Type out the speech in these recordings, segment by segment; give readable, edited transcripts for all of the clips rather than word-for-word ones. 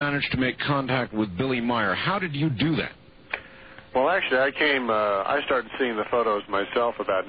managed to make contact with Billy Meier. How did you do that? Well, actually, I started seeing the photos myself about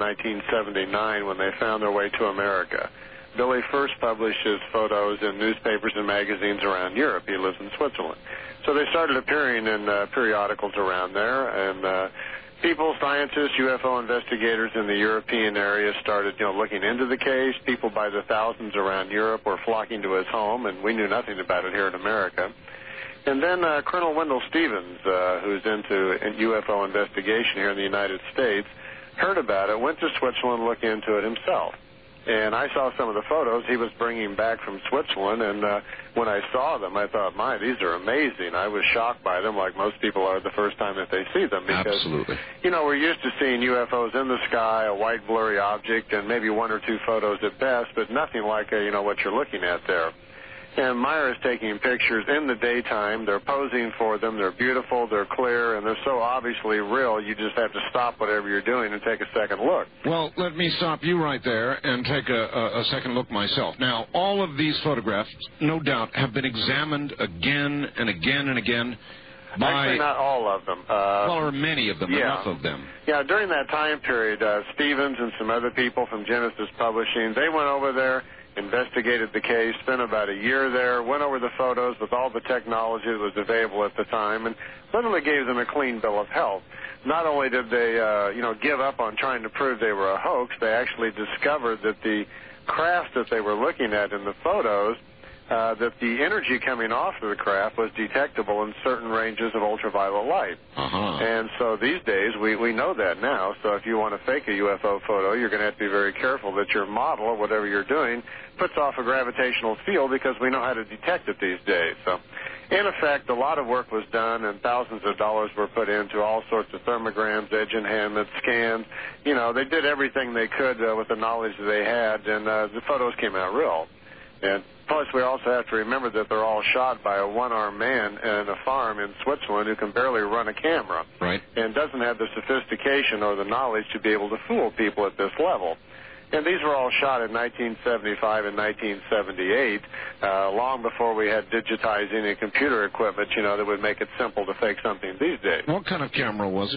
1979 when they found their way to America. Billy first published his photos in newspapers and magazines around Europe. He lives in Switzerland. So they started appearing in periodicals around there, and people, scientists, UFO investigators in the European area started, looking into the case. People by the thousands around Europe were flocking to his home, and we knew nothing about it here in America. And then Colonel Wendell Stevens, who's into UFO investigation here in the United States, heard about it, went to Switzerland, looked into it himself. And I saw some of the photos he was bringing back from Switzerland, and when I saw them, I thought, my, these are amazing. I was shocked by them, like most people are the first time that they see them. Because, absolutely. We're used to seeing UFOs in the sky, a white blurry object, and maybe one or two photos at best, but nothing like, what you're looking at there. And Meier is taking pictures in the daytime. They're posing for them. They're beautiful. They're clear. And they're so obviously real, you just have to stop whatever you're doing and take a second look. Well, let me stop you right there and take a second look myself. Now, all of these photographs, no doubt, have been examined again and again and again by... Actually, not all of them. or many of them, enough of them. Yeah, during that time period, Stevens and some other people from Genesis Publishing, they went over there, investigated the case, spent about a year there, went over the photos with all the technology that was available at the time, and literally gave them a clean bill of health. Not only did they, give up on trying to prove they were a hoax, they actually discovered that the craft that they were looking at in the photos, that the energy coming off of the craft was detectable in certain ranges of ultraviolet light. And so these days, we know that now. So if you want to fake a UFO photo, you're going to have to be very careful that your model or whatever you're doing puts off a gravitational field, because we know how to detect it these days. So in effect, a lot of work was done, and thousands of dollars were put into all sorts of thermograms, edge enhancements, scans. They did everything they could with the knowledge that they had, and the photos came out real. And plus, we also have to remember that they're all shot by a one-armed man in a farm in Switzerland who can barely run a camera. Right. And doesn't have the sophistication or the knowledge to be able to fool people at this level. And these were all shot in 1975 and 1978, long before we had digitizing and computer equipment, that would make it simple to fake something these days. What kind of camera was it?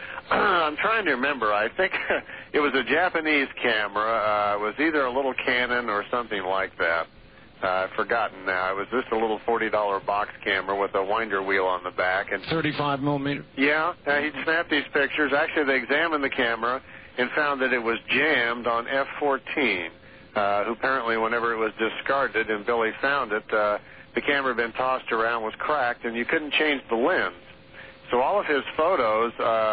I'm trying to remember. I think it was a Japanese camera. It was either a little Canon or something like that. I've forgotten now. It was just a little $40 box camera with a winder wheel on the back. And 35 millimeter? Yeah. He'd snapped these pictures. Actually, they examined the camera and found that it was jammed on F-14, who apparently, whenever it was discarded and Billy found it, the camera had been tossed around, was cracked, and you couldn't change the lens. So all of his photos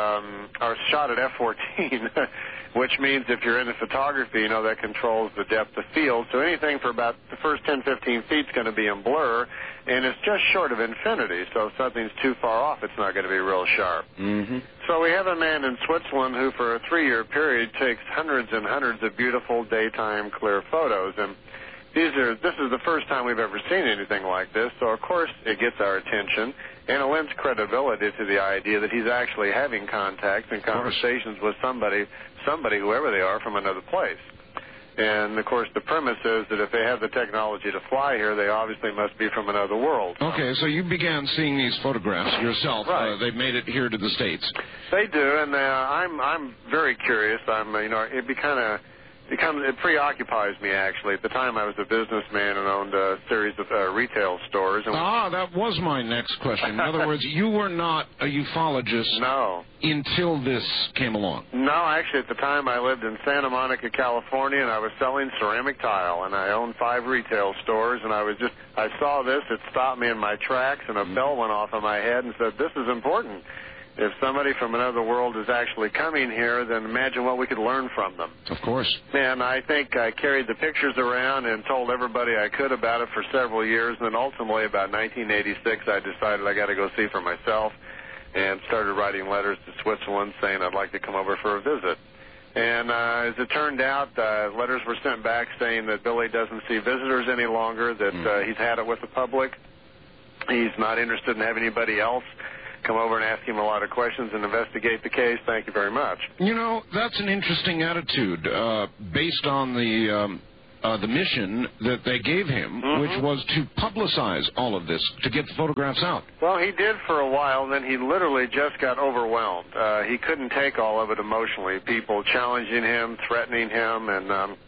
are shot at F-14, which means if you're into photography, that controls the depth of field. So anything for about the first 10, 15 feet is going to be in blur, and it's just short of infinity. So if something's too far off, it's not going to be real sharp. So we have a man in Switzerland who, for a 3-year period, takes hundreds and hundreds of beautiful daytime clear photos. And this is the first time we've ever seen anything like this. So, of course, it gets our attention. And it lends credibility to the idea that he's actually having contacts and conversations with somebody, whoever they are, from another place. And, of course, the premise is that if they have the technology to fly here, they obviously must be from another world. Okay, so you began seeing these photographs yourself. Right. They've made it here to the States. They do, and I'm very curious. It preoccupies me, actually. At the time, I was a businessman and owned a series of retail stores. And that was my next question. In other words, you were not a ufologist until this came along. No, actually, at the time, I lived in Santa Monica, California, and I was selling ceramic tile, and I owned 5 retail stores, and I saw this, it stopped me in my tracks, and a bell went off in my head and said, this is important. If somebody from another world is actually coming here, then imagine what we could learn from them. Of course. And I think I carried the pictures around and told everybody I could about it for several years. And then ultimately, about 1986, I decided I got to go see for myself and started writing letters to Switzerland saying I'd like to come over for a visit. And as it turned out, letters were sent back saying that Billy doesn't see visitors any longer, that he's had it with the public. He's not interested in having anybody else come over and ask him a lot of questions and investigate the case. Thank you very much. That's an interesting attitude based on the the mission that they gave him, which was to publicize all of this, to get the photographs out. Well, he did for a while, and then he literally just got overwhelmed. He couldn't take all of it emotionally. People challenging him, threatening him, and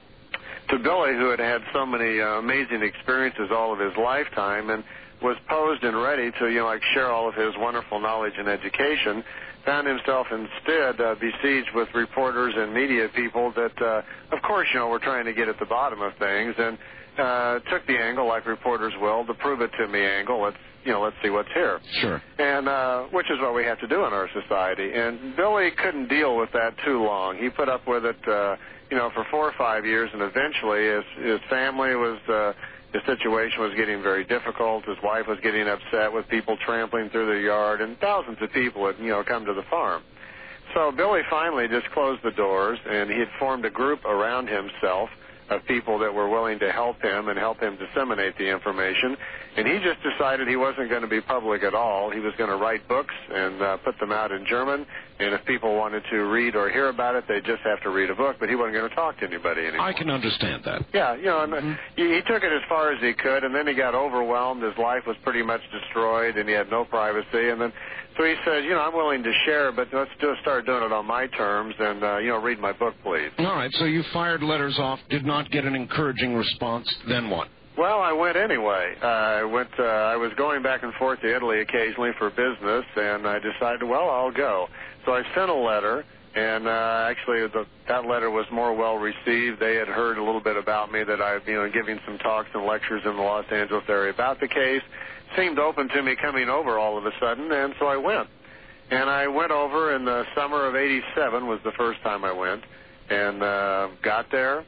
to Billy, who had had so many amazing experiences all of his lifetime and was posed and ready to, share all of his wonderful knowledge and education, found himself instead besieged with reporters and media people that, of course, were trying to get at the bottom of things, and took the angle, like reporters will, the prove it to me angle. Let's see what's here. Sure. And which is what we have to do in our society. And Billy couldn't deal with that too long. He put up with it, for 4 or 5 years, and eventually his family was. His situation was getting very difficult. His wife was getting upset with people trampling through their yard, and thousands of people had, come to the farm. So Billy finally just closed the doors, and he had formed a group around himself of people that were willing to help him and help him disseminate the information. And he just decided he wasn't going to be public at all. He was going to write books and put them out in German. And if people wanted to read or hear about it, they'd just have to read a book. But he wasn't going to talk to anybody anymore. I can understand that. Yeah, he took it as far as he could, and then he got overwhelmed. His life was pretty much destroyed, and he had no privacy. And then, so he said, I'm willing to share, but let's just start doing it on my terms, and read my book, please. All right. So you fired letters off, did not get an encouraging response. Then what? Well, I went anyway. I was going back and forth to Italy occasionally for business, and I decided, well, I'll go. So I sent a letter, and actually that letter was more well received. They had heard a little bit about me, that I've been giving some talks and lectures in the Los Angeles area about the case. Seemed open to me coming over all of a sudden, and so I went. And I went over in the summer of '87 was the first time I went, and got there.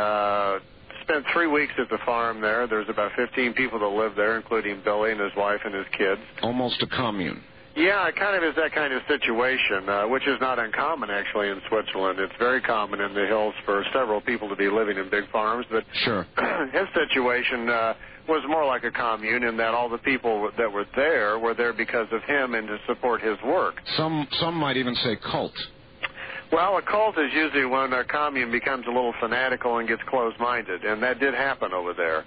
Spent 3 weeks at the farm there. There's about 15 people that live there, including Billy and his wife and his kids. Almost a commune. Yeah, it kind of is that kind of situation, which is not uncommon, actually, in Switzerland. It's very common in the hills for several people to be living in big farms. But sure. His situation was more like a commune in that all the people that were there because of him and to support his work. Some might even say cult. Well, a cult is usually when a commune becomes a little fanatical and gets closed-minded, and that did happen over there.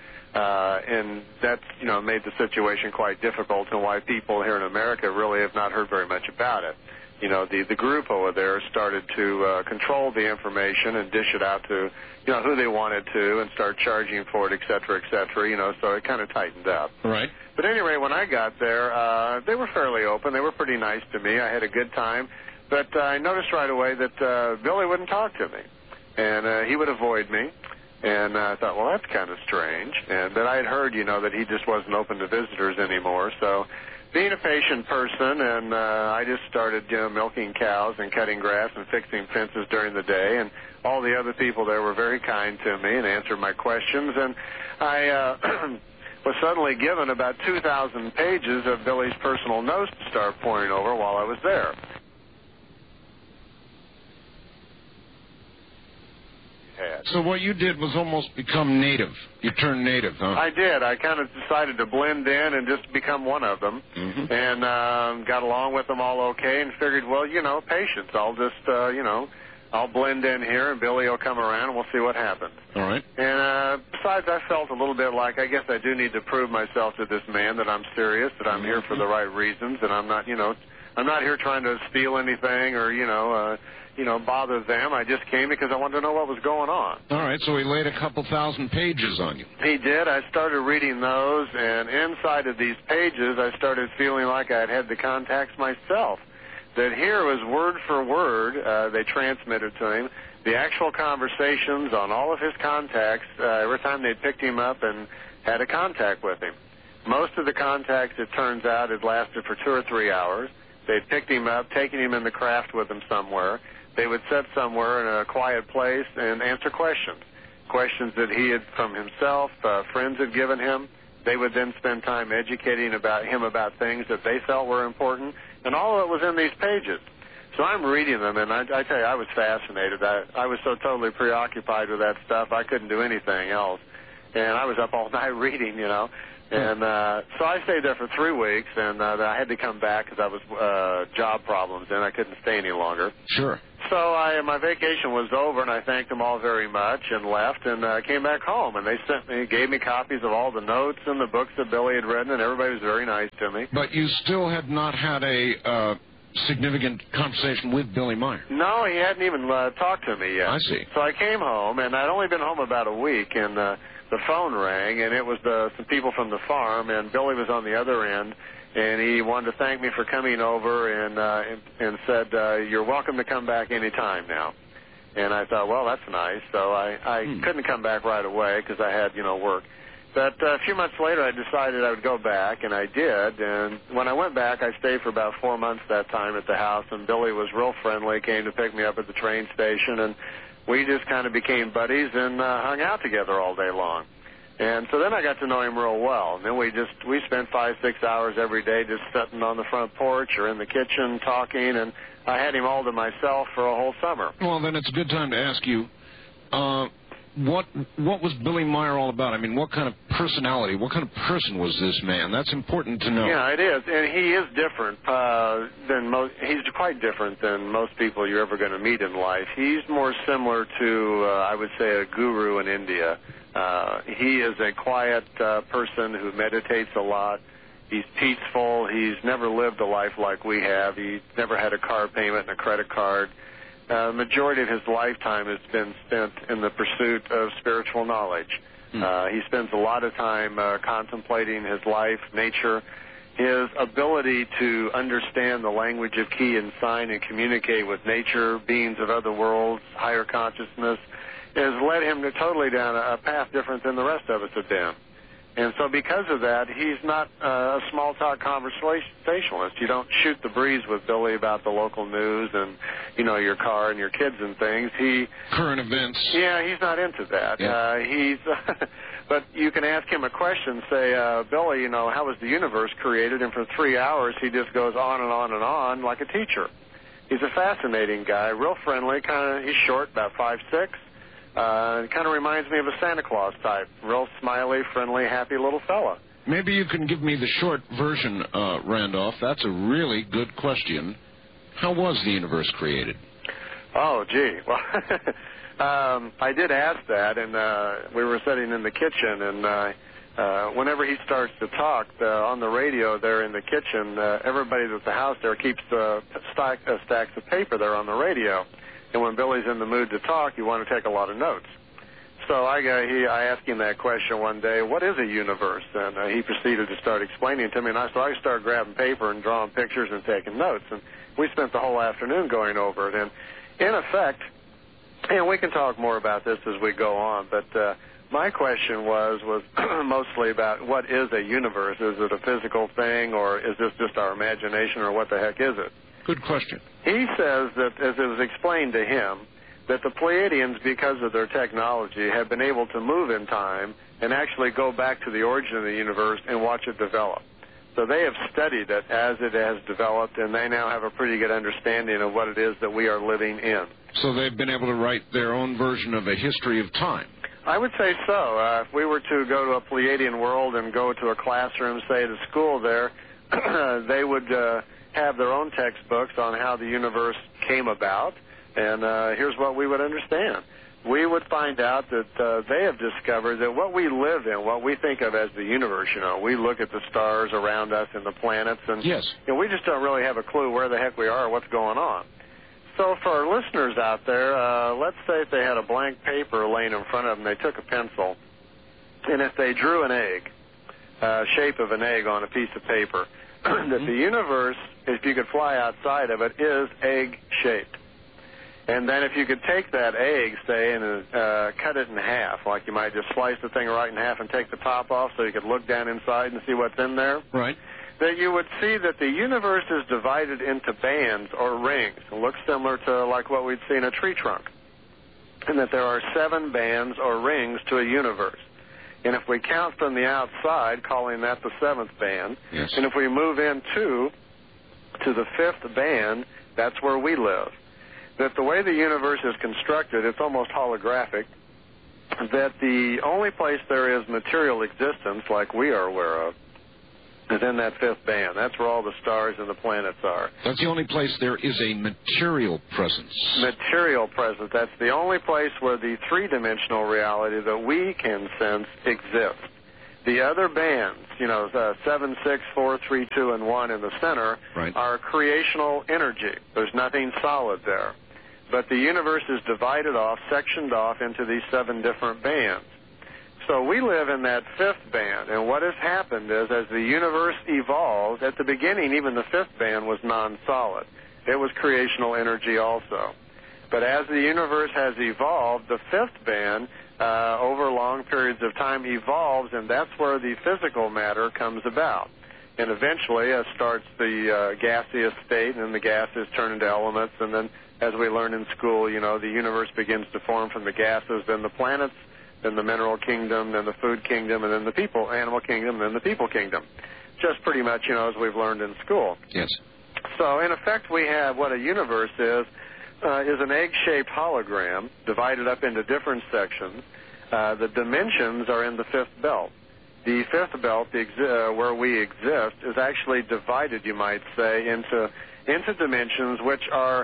And that's, made the situation quite difficult, and why people here in America really have not heard very much about it. The group over there started to control the information and dish it out to, who they wanted to, and start charging for it, et cetera, so it kind of tightened up. Right. But anyway, when I got there, they were fairly open. They were pretty nice to me. I had a good time. But I noticed right away that Billy wouldn't talk to me, and he would avoid me. And I thought, well, that's kind of strange. And then I had heard, that he just wasn't open to visitors anymore. So being a patient person, and I just started, milking cows and cutting grass and fixing fences during the day. And all the other people there were very kind to me and answered my questions. And I was suddenly given about 2,000 pages of Billy's personal notes to start poring over while I was there. So what you did was almost become native. You turned native, huh? I did. I kind of decided to blend in and just become one of them, and got along with them all okay, and figured, well, patience. I'll just, I'll blend in here, and Billy will come around, and we'll see what happens. All right. And besides, I felt a little bit like, I guess I do need to prove myself to this man that I'm serious, that I'm here for the right reasons, that I'm not, I'm not here trying to steal anything or, bother them. I just came because I wanted to know what was going on. All right, so he laid a couple thousand pages on you. He did. I started reading those, and inside of these pages, I started feeling like I had the contacts myself. That here was word for word, they transmitted to him, the actual conversations on all of his contacts, every time they picked him up and had a contact with him. Most of the contacts, it turns out, had lasted for 2 or 3 hours. They'd picked him up, taken him in the craft with them somewhere. They would sit somewhere in a quiet place and answer questions that he had from himself, friends had given him. They would then spend time educating him about things that they felt were important, and all of it was in these pages. So I'm reading them, and I tell you, I was fascinated. I was so totally preoccupied with that stuff, I couldn't do anything else. And I was up all night reading, And so I stayed there for 3 weeks, and I had to come back because I was job problems, and I couldn't stay any longer. Sure. so my vacation was over, and I thanked them all very much and left and came back home. And they gave me copies of all the notes and the books that Billy had written, and everybody was very nice to me. But you still had not had a significant conversation with Billy Meier. No, he hadn't even talked to me yet. I see. So I came home, and I'd only been home about a week, and the phone rang, and it was some people from the farm, and Billy was on the other end. And he wanted to thank me for coming over and said, you're welcome to come back any time now. And I thought, well, that's nice. So I couldn't come back right away because I had, work. But a few months later, I decided I would go back, and I did. And when I went back, I stayed for about 4 months that time at the house, and Billy was real friendly, came to pick me up at the train station, and we just kind of became buddies and hung out together all day long. And so then I got to know him real well. And then we spent 5-6 hours every day just sitting on the front porch or in the kitchen talking, and I had him all to myself for a whole summer. Well, then it's a good time to ask you, what was Billy Meier all about? I mean, what kind of personality, what kind of person was this man? That's important to know. Yeah, it is. And he is different he's quite different than most people you're ever going to meet in life. He's more similar to, I would say, a guru in India. He is a quiet person who meditates a lot. He's peaceful. He's never lived a life like we have. He's never had a car payment and a credit card. The majority of his lifetime has been spent in the pursuit of spiritual knowledge. He spends a lot of time contemplating his life, nature. His ability to understand the language of key and sign and communicate with nature, beings of other worlds, higher consciousness, has led him totally down a path different than the rest of us have been. And so because of that, he's not a small-talk conversationalist. You don't shoot the breeze with Billy about the local news and, your car and your kids and things. Current events. Yeah, he's not into that. Yeah. But you can ask him a question, say, Billy, how was the universe created? And for 3 hours, he just goes on and on and on like a teacher. He's a fascinating guy, real friendly, he's short, about 5'6". Kind of reminds me of a Santa Claus type. Real smiley, friendly, happy little fella. Maybe you can give me the short version, Randolph. That's a really good question. How was the universe created? Oh, gee. Well, I did ask that, and we were sitting in the kitchen, and whenever he starts to talk on the radio there in the kitchen, everybody at the house there keeps stacks of paper there on the radio. And when Billy's in the mood to talk, you want to take a lot of notes. So I asked him that question one day, what is a universe? And he proceeded to start explaining it to me. And so I started grabbing paper and drawing pictures and taking notes. And we spent the whole afternoon going over it. And in effect, and we can talk more about this as we go on, but my question was mostly about what is a universe? Is it a physical thing, or is this just our imagination, or what the heck is it? Good question. He says that, as it was explained to him, that the Pleiadians, because of their technology, have been able to move in time and actually go back to the origin of the universe and watch it develop. So they have studied it as it has developed, and they now have a pretty good understanding of what it is that we are living in. So they've been able to write their own version of a history of time. I would say so. If we were to go to a Pleiadian world and go to a classroom, say at a school there, they would have their own textbooks on how the universe came about, and here's what we would understand. We would find out that they have discovered that what we live in, what we think of as the universe, we look at the stars around us and the planets, and yes. We just don't really have a clue where the heck we are or what's going on. So for our listeners out there, let's say if they had a blank paper laying in front of them, they took a pencil, and if they drew an egg, shape of an egg on a piece of paper, that the universe, if you could fly outside of it, is egg-shaped. And then if you could take that egg, say, and cut it in half, like you might just slice the thing right in half and take the top off so you could look down inside and see what's in there. Right. That you would see that the universe is divided into bands or rings. It looks similar to like what we'd see in a tree trunk. And that there are 7 bands or rings to a universe. And if we count from the outside, calling that the 7th band, yes. And if we move in to the 5th band, that's where we live. That the way the universe is constructed, it's almost holographic, that the only place there is material existence, like we are aware of, is in that fifth band. That's where all the stars and the planets are. That's the only place there is a material presence. Material presence. That's the only place where the three-dimensional reality that we can sense exists. The other bands, 7, 6, 4, 3, 2, and 1 in the center, right, are creational energy. There's nothing solid there. But the universe is divided off, sectioned off into these 7 different bands. So we live in that fifth band, and what has happened is as the universe evolves, at the beginning even the fifth band was non-solid. It was creational energy also. But as the universe has evolved, the fifth band over long periods of time evolves, and that's where the physical matter comes about. And eventually starts the gaseous state, and then the gases turn into elements, and then as we learn in school, the universe begins to form from the gases, then the planets, then the mineral kingdom, then the food kingdom, and then the animal kingdom, and then the people kingdom. Just pretty much, as we've learned in school. Yes. So, in effect, we have what a universe is an egg-shaped hologram divided up into different sections. The dimensions are in the fifth belt. The fifth belt, where we exist, is actually divided, you might say, into dimensions which are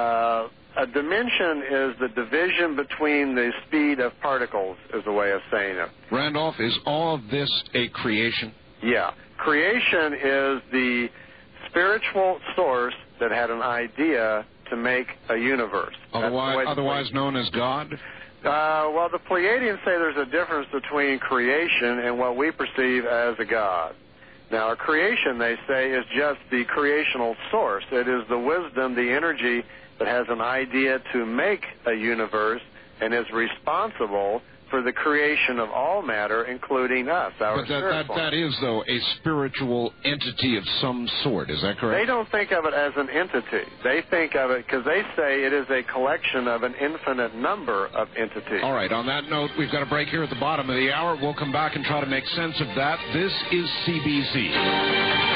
a dimension is the division between the speed of particles, is a way of saying it. Randolph, is all of this a creation? Yeah. Creation is the spiritual source that had an idea to make a universe. Otherwise known as God? Well, the Pleiadians say there's a difference between creation and what we perceive as a God. Now, a creation, they say, is just the creational source. It is the wisdom, the energy that has an idea to make a universe and is responsible for the creation of all matter, including us, our spirit form. That is, though, a spiritual entity of some sort. Is that correct? They don't think of it as an entity. They think of it because they say it is a collection of an infinite number of entities. All right. On that note, we've got a break here at the bottom of the hour. We'll come back and try to make sense of that. This is CBC.